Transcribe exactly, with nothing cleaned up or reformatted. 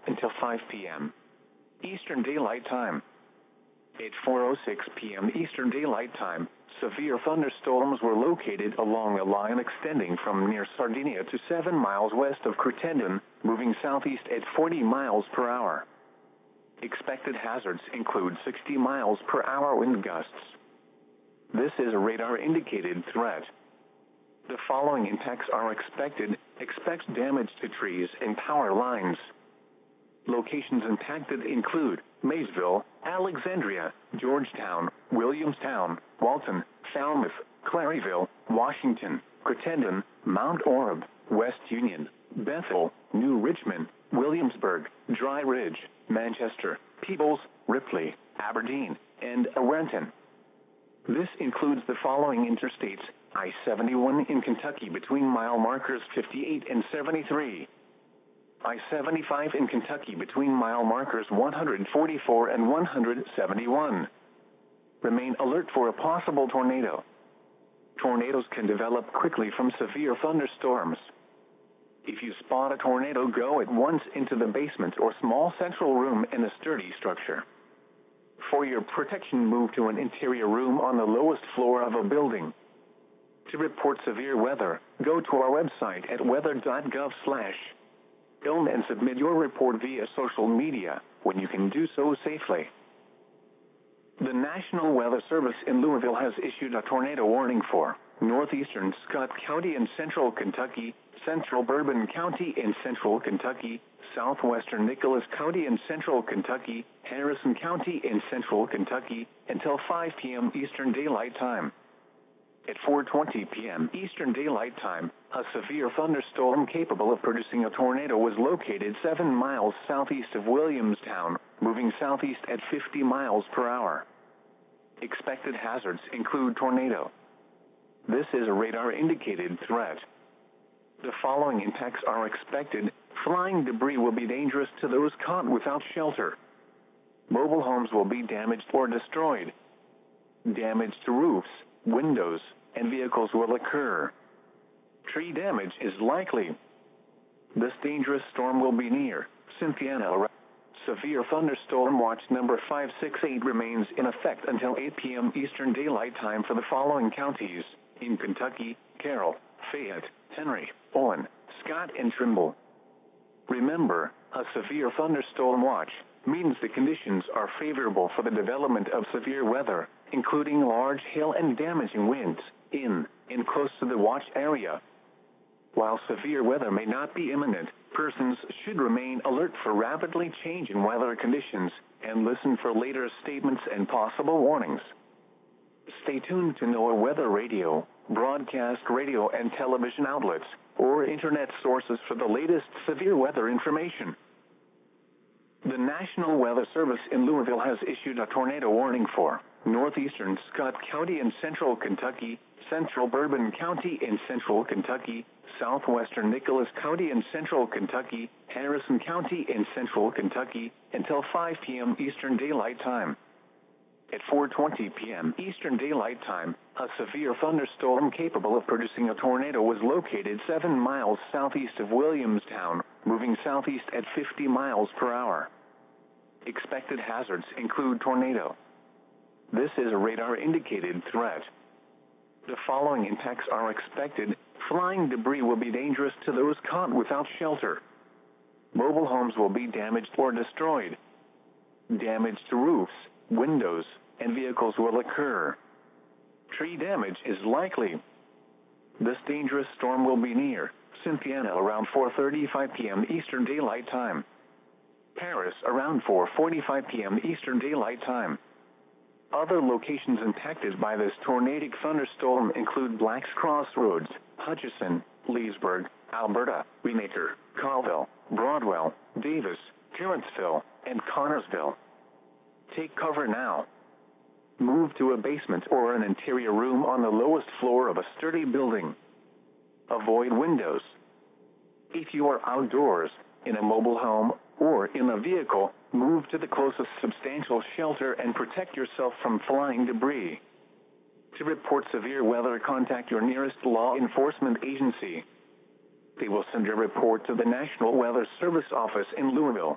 until five p m Eastern Daylight Time. At four oh six p m Eastern Daylight Time, severe thunderstorms were located along a line extending from near Sardinia to seven miles west of Crittenden, moving southeast at forty miles per hour. Expected hazards include sixty miles per hour wind gusts. This is a radar-indicated threat. The following impacts are expected. Expect damage to trees and power lines. Locations impacted include Maysville, Alexandria, Georgetown, Williamstown, Walton, Falmouth, Claryville, Washington, Crittenden, Mount Orab, West Union, Bethel, New Richmond, Williamsburg, Dry Ridge, Manchester, Peebles, Ripley, Aberdeen, and Renton. This includes the following interstates: I seventy-one in Kentucky between mile markers fifty-eight and seventy-three. I seventy-five in Kentucky between mile markers one hundred forty-four and one hundred seventy-one. Remain alert for a possible tornado. Tornadoes can develop quickly from severe thunderstorms. If you spot a tornado, go at once into the basement or small central room in a sturdy structure. For your protection, move to an interior room on the lowest floor of a building. To report severe weather, go to our website at weather dot gov slash. Film and submit your report via social media when you can do so safely. The National Weather Service in Louisville has issued a tornado warning for northeastern Scott County in central Kentucky, central Bourbon County in central Kentucky, southwestern Nicholas County in central Kentucky, Harrison County in central Kentucky, until five p m Eastern Daylight Time. At four twenty p m Eastern Daylight Time, a severe thunderstorm capable of producing a tornado was located seven miles southeast of Williamstown, moving southeast at fifty miles per hour. Expected hazards include tornado. This is a radar-indicated threat. The following impacts are expected. Flying debris will be dangerous to those caught without shelter. Mobile homes will be damaged or destroyed. Damage to roofs, windows, and vehicles will occur. Tree damage is likely. This dangerous storm will be near Cynthiana. Severe thunderstorm watch number five six eight remains in effect until eight p m Eastern Daylight Time for the following counties in Kentucky: Carroll, Fayette, Henry, Owen, Scott, and Trimble. Remember, a severe thunderstorm watch means the conditions are favorable for the development of severe weather, including large hail and damaging winds, in and close to the watch area. While severe weather may not be imminent, persons should remain alert for rapidly changing weather conditions and listen for later statements and possible warnings. Stay tuned to NOAA Weather Radio, broadcast radio and television outlets, or internet sources for the latest severe weather information. The National Weather Service in Louisville has issued a tornado warning for northeastern Scott County in central Kentucky, central Bourbon County in central Kentucky, southwestern Nicholas County in central Kentucky, Harrison County in central Kentucky, until five p m Eastern Daylight Time. At four twenty p m Eastern Daylight Time, a severe thunderstorm capable of producing a tornado was located seven miles southeast of Williamstown, moving southeast at fifty miles per hour. Expected hazards include tornado. This is a radar-indicated threat. The following impacts are expected. Flying debris will be dangerous to those caught without shelter. Mobile homes will be damaged or destroyed. Damage to roofs, windows, and vehicles will occur. Tree damage is likely. This dangerous storm will be near Cynthiana around four thirty-five p m Eastern Daylight Time. Paris around four forty-five p m Eastern Daylight Time. Other locations impacted by this tornadic thunderstorm include Black's Crossroads, Hutchison, Leesburg, Alberta, Weenaker, Colville, Broadwell, Davis, Clarenceville, and Connorsville. Take cover now. Move to a basement or an interior room on the lowest floor of a sturdy building. Avoid windows. If you are outdoors, in a mobile home, or in a vehicle, move to the closest substantial shelter and protect yourself from flying debris. To report severe weather, contact your nearest law enforcement agency. They will send your report to the National Weather Service office in Louisville.